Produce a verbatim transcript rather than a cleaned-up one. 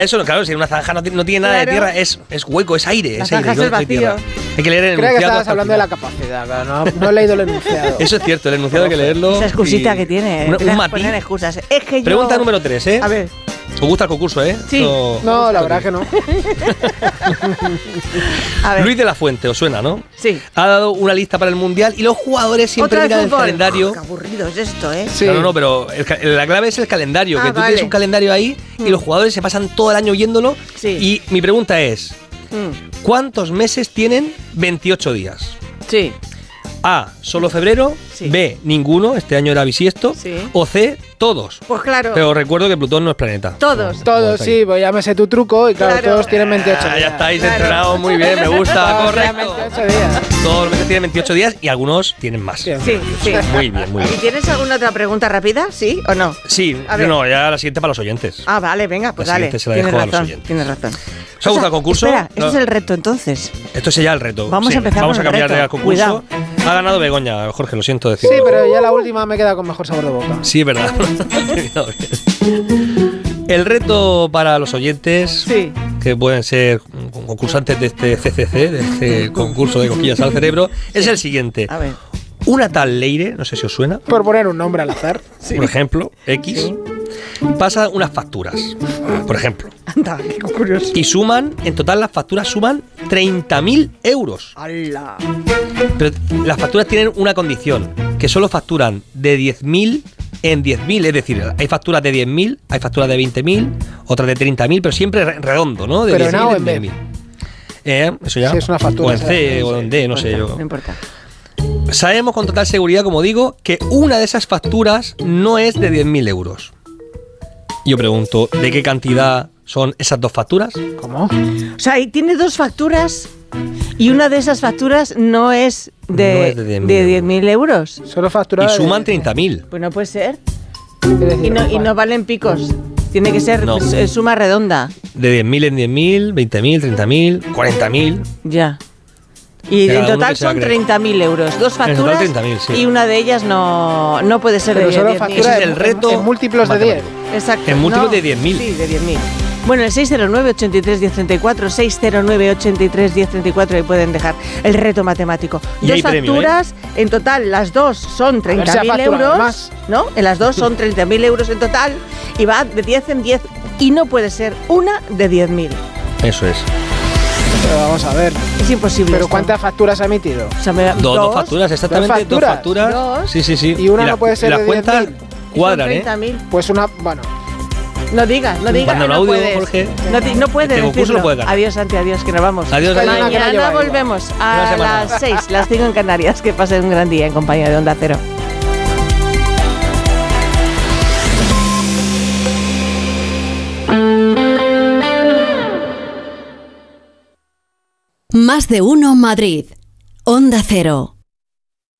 Eso, claro, si una zanja no tiene, no tiene nada Claro. de tierra, es, es hueco, es aire. La es aire zanja es no- el no hay tierra. vacío. Hay que leer el Creo que enunciado. estabas hasta el hablando de la final. capacidad, pero no, no he leído el enunciado. Eso es cierto, el enunciado hay que leerlo. Esa excusita y- que tiene. Un, te un las matiz. ponen excusas. Es que yo... Pregunta número tres, ¿eh? A ver. ¿Os gusta el concurso, eh? Sí. Esto- No, la verdad que no. A ver. Luis de la Fuente, ¿os suena, no? Sí. Ha dado una lista para el Mundial y los jugadores siempre Otra vez miran el fútbol. calendario. Oh, qué aburrido es esto, ¿eh? Sí. No, no, no, pero el ca- la clave es el calendario, Ah, que tú vale. tienes un calendario ahí y Mm. los jugadores se pasan todo el año viéndolo. Sí. Y mi pregunta es, Mm. ¿cuántos meses tienen veintiocho días? Sí. A, solo febrero, Sí. B, ninguno, este año era bisiesto, Sí. o C, todos. Pues claro. Pero recuerdo que Plutón no es planeta. Todos. Todos, sí, pues ya me sé tu truco y claro, Claro. todos tienen veintiocho Ah, días. ya estáis Claro. entrenados muy bien, me gusta, Todos tienen correcto. veintiocho días. Todos los meses tienen veintiocho días y algunos tienen más. Sí. Sí, sí. Muy bien, muy ¿Y bien. tienes alguna otra pregunta rápida? ¿Sí o no? Sí, A no, ver. no, ya la siguiente para los oyentes. Ah, vale, venga, pues La dale. siguiente se la Tienes dejo a los razón, oyentes. tienes razón. ¿Os ha gustado el concurso? Espera, ese No. es el reto entonces. Esto es ya el reto. Vamos Sí, a empezar Vamos con a el cambiar reto. de concurso. Cuidado. Ha ganado Begoña, Jorge, lo siento decir. Sí, pero ya la última me he quedado con mejor sabor de boca. Sí, es verdad. El reto para los oyentes, Sí. que pueden ser concursantes de este C C C, de este concurso de cosquillas al cerebro, es el siguiente. A ver. Una tal Leire, no sé si os suena, Por poner un nombre al azar. por ejemplo, X, pasa unas facturas, por ejemplo, Anda, qué curioso. y suman, en total las facturas suman treinta mil euros. ¡Hala! Pero las facturas tienen una condición, que solo facturan de diez mil en diez mil, es decir, hay facturas de diez mil, hay facturas de veinte mil, otras de treinta mil, pero siempre re- redondo, ¿no? De Pero en diez A mil o en B. diez mil. Eh, eso ya. Sí, es una factura, O en C ¿sabes? o en D, no sé yo. No importa. Sabemos con total seguridad, como digo, que una de esas facturas no es de diez mil euros. Yo pregunto, ¿de qué cantidad son esas dos facturas? ¿Cómo? O sea, ahí tiene dos facturas y una de esas facturas no es No de, es de diez mil de diez mil euros. Solo Y facturada. suman de- treinta mil. Pues no puede ser. es decir, Y no, y igual. no valen picos. Tiene que ser No. pues, eh, suma redonda. De diez mil en diez mil, veinte mil, treinta mil, cuarenta mil. Ya. Y Cada en uno total que se va a son creer. treinta mil euros. Dos total facturas treinta mil, sí. y una de ellas no, no puede ser Pero de solo diez mil. factura Ese es en- el reto en, en múltiplos de diez. matemático. Exacto. En múltiplos No, de diez mil. Sí, de diez mil. Bueno, el seis cero nueve, ochenta y tres, diez treinta y cuatro, seis cero nueve, ochenta y tres, diez treinta y cuatro, ahí pueden dejar el reto matemático. Y Dos hay premio, facturas, en total las dos son ver si treinta ha mil facturado euros, más. ¿no? En las dos son treinta mil euros en total y va de diez en diez y no puede ser una de diez mil. Eso es. Pero vamos a ver. Es imposible. ¿Pero esto. cuántas facturas ha emitido? O sea, me- Dos, dos facturas, exactamente. ¿Dos Dos facturas? facturas. Dos. Sí, sí, sí. Y una la- no puede ser Las de cuentas diez mil. cuadran, Son ¿eh? treinta mil. Pues una. Bueno. No digas, no digas. Manda un no audio, puedes. Jorge. No, di- no puedes Este concurso decirlo. lo puede ganar. Adiós, Santi, adiós, que nos vamos. Adiós, Es que hay una que no Mañana lleva hilo. volvemos Una a semana. las seis, las cinco en Canarias. Que pasen un gran día en compañía de Onda Cero. Más de uno Madrid. Onda Cero.